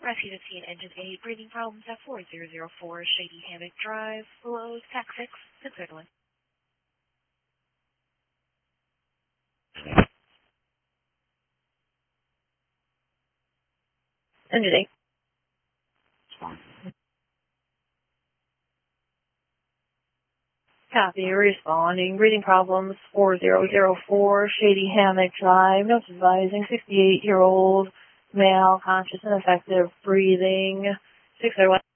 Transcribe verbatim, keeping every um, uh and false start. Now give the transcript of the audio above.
Rescue to scene engine eight, breathing problems at four zero zero four Shady Hammock Drive, below tax six, six oh one. Engine eight. Copy, responding. Breathing problems, four zero zero four Shady Hammock Drive. Notes advising, sixty-eight-year-old male, conscious and effective breathing, six oh one.